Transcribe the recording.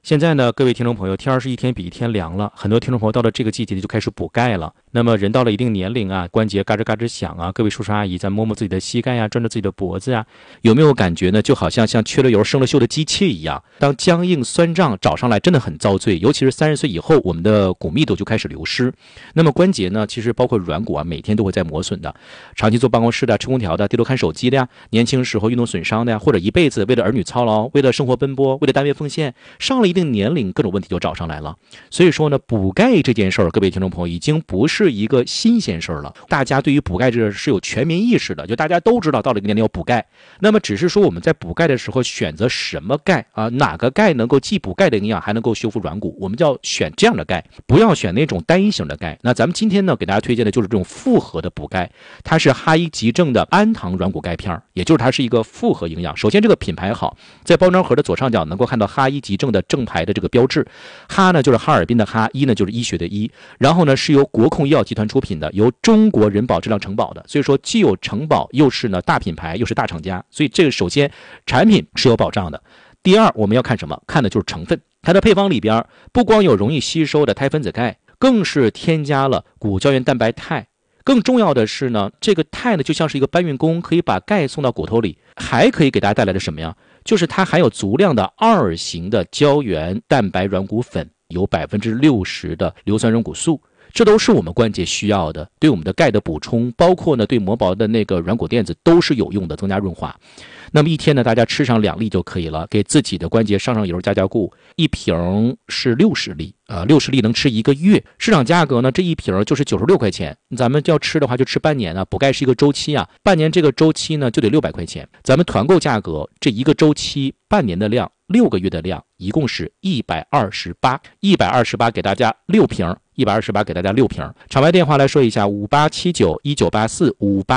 现在呢，各位听众朋友，天儿是一天比一天凉了，很多听众朋友到了这个季节就开始补钙了。那么人到了一定年龄啊，关节嘎吱嘎吱响啊，各位叔叔阿姨在摸摸自己的膝盖啊，转转自己的脖子啊，有没有感觉呢？就好像缺了油生了锈的机器一样，当僵硬酸胀找上来，真的很遭罪。尤其是30岁以后，我们的骨密度就开始流失。那么关节呢，其实包括软骨啊，每天都会在磨损的。长期坐办公室的、吹空调的、低头看手机的呀，年轻时候运动损伤的呀，或者一辈子为了儿女操劳、为了生活奔波、为了单位奉献，上了一定年龄，各种问题就找上来了。所以说呢，补钙这件事儿，各位听众朋友已经不是一个新鲜事儿了。大家对于补钙这是有全民意识的，就大家都知道到了一个年龄要补钙。那么只是说我们在补钙的时候选择什么钙啊，哪个钙能够既补钙的营养，还能够修复软骨，我们就要选这样的钙，不要选那种单一型的钙。那咱们今天呢，给大家推荐的就是这种复合的补钙，它是哈医急正的氨糖软骨钙片，也就是它是一个复合营养。首先这个品牌好，在包装盒的左上角能够看到哈医急正的正牌的这个标志，哈呢就是哈尔滨的哈，医呢就是医学的医，然后呢是由国控医药集团出品的，由中国人保质量承保的，所以说既有承保又是呢大品牌又是大厂家，所以这个首先产品是有保障的。第二，我们要看什么？看的就是成分，它的配方里边不光有容易吸收的肽分子钙，更是添加了骨胶原蛋白肽。更重要的是呢，这个肽呢就像是一个搬运工，可以把钙送到骨头里，还可以给大家带来的什么呀？就是它含有足量的2型的胶原蛋白软骨粉，有60%的硫酸软骨素，这都是我们关节需要的，对我们的钙的补充，包括呢对磨薄的那个软骨垫子都是有用的，增加润滑。那么一天呢，大家吃上2粒就可以了，给自己的关节上上油加加固，一瓶是60粒，60粒能吃1个月。市场价格呢，这一瓶就是96块钱，咱们要吃的话就吃半年啊，补钙是一个周期啊，半年这个周期呢就得600块钱。咱们团购价格这一个周期半年的量，6个月的量，一共是128给大家6瓶，128给大家6瓶。场外电话来说一下，5879198458。